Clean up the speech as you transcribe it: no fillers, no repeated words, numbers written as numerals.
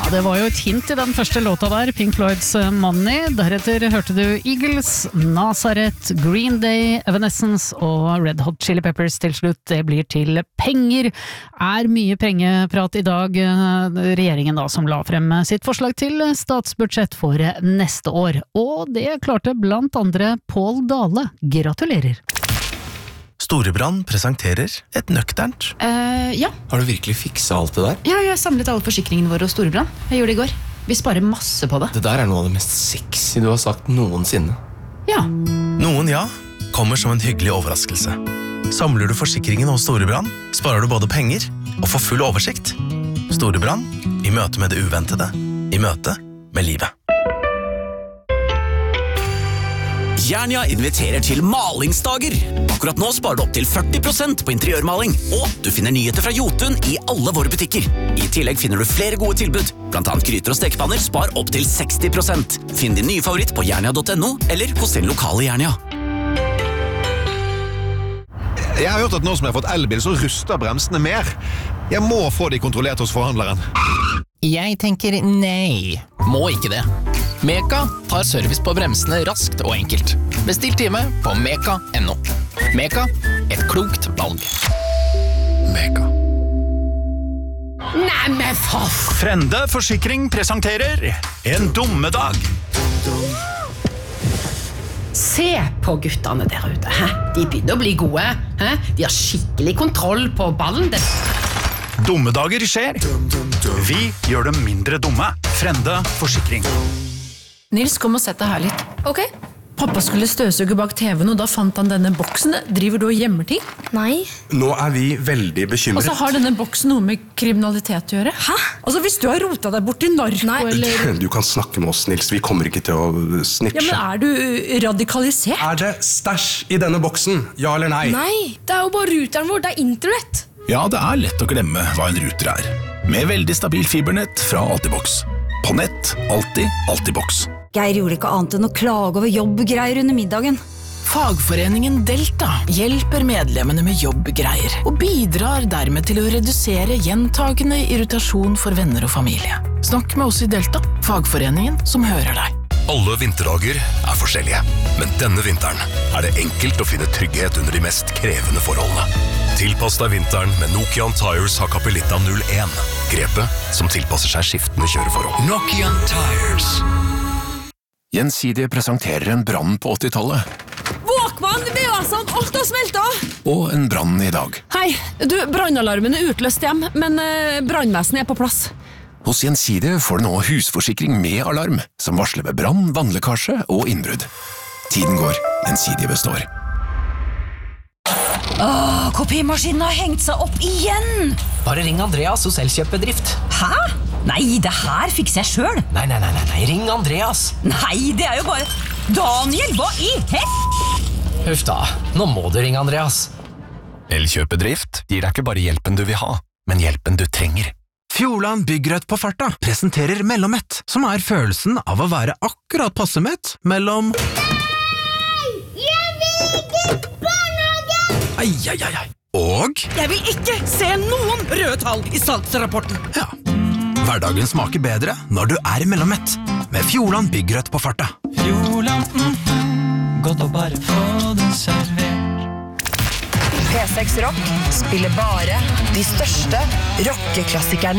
Det var jo et hint I den første låta der, Pink Floyds Money. Deretter hørte du Eagles, Nazareth, Green Day, Evanescence og Red Hot Chili Peppers til slutt. Det blir til penger. Mye pengeprat I dag. Regjeringen da som la frem sitt forslag til statsbudsjett for neste år. Og det klarte blant andre Pål Dale. Gratulerer. Storebrand presenterer et nøkternt. Ja. Har du virkelig fikset alt det der? Ja, jeg har samlet alle forsikringene våre hos Storebrand. Jeg gjorde det I går. Vi sparer masse på det. Det der noe av det mest sexy du har sagt noensinne. Ja. Noen ja, kommer som en hyggelig overraskelse. Samler du forsikringen hos Storebrand, sparer du både penger og får full oversikt. Storebrand, I møte med det uventede. I møte med livet. Jernia inviterer til malingsdager. Akkurat nå sparer du opp til 40% på interiørmaling, og du finner nyheter fra Jotun I alle våre butikker. I tillegg finner du flere gode tilbud, blant annet gryter og stekepanner spar opp til 60%. Finn din nye favoritt på jernia.no eller hos din lokale Jernia. Jeg har hørt at nå som jeg har fått elbil, så ruster bremsene mer. Jeg må få de kontrollert hos forhandleren. Jeg tenker nei. Må ikke det. Meka tar service på bremsene raskt og enkelt. Bestill time på meka.no. Meka, et klokt valg. Mega. Nei, men for... Frende Forsikring presenterer En dommedag. Se på guttene der ute. Hæ? De begynner å bli gode. Hæ? De har skikkelig kontroll på ballen. Dommedager skjer. Vi gjør dem mindre dumme. Frende Forsikring. Nils, kom og sett deg her litt. Ok. Pappa skulle støvsuge bak TV-en, og da fant han denne boksen. Driver du og gjemmer ting? Nei. Nå vi veldig bekymret. Og så har denne boksen noe med kriminalitet å gjøre. Hæ? Altså, hvis du har rotet deg bort I narko, eller... Du kan snakke med oss, Nils. Vi kommer ikke til å snitche. Ja, men du radikalisert? Det stæsj I denne boksen? Ja eller nei? Nei, det jo bare ruteren vår. Det internett. Ja, det lett å glemme hva en router Med veldig stabilt fibernett fra Altibox. På nett, alltid Altibox. Geir gjorde ikke annet enn å klage over jobbgreier under middagen. Fagforeningen Delta hjelper medlemmene med jobbgreier og bidrar dermed til å redusere gjentagende irritasjon for venner og familie. Snakk med oss I Delta, fagforeningen som hører deg. Alle vinterdager forskjellige, men denne vinteren det enkelt å finne trygghet under de mest krevende forholdene. Tilpass deg vinteren med Nokian Tires Hakkapelitta 01. Grepet som tilpasser seg skiftende kjøreforhold. Nokian Tires. Gjensidige presenterer en brann på 80-tallet. Våkmann, det jo sånn, alt har smeltet. Og en brann I dag. Hei, brannalarmen utløst hjem, men brannvesenet på plass. Hos Gjensidige får du nå husforsikring med alarm, som varsler ved brann, vannlekkasje og innbrudd. Tiden går, Gjensidige består. Kopimaskinen har hengt seg opp igjen! Bare ring Andreas hos Elkjøpbedrift. Hæ? Nei, det her fikser jeg selv. Nei, ring Andreas. Nei, det jo bare... Daniel, hva I Huff da, nå må du ringe Andreas. Elkjøpbedrift gir deg ikke bare hjelpen du vil ha, men hjelpen du trenger. Fjordland Byggrødt på farta presenterer Mellommett, som følelsen av å være akkurat passe mett mellom... Jeg vil ikke barnehagen! Ai. Og... Jeg vil ikke se noen røde tall I salgsrapporten. Ja. Hverdagen smaker bedre når du Mellommett, med Fjordland Byggrødt på farta. Fjordland, godt å bare få den servert. P6 Rock spiller bare de største rockeklassikerne.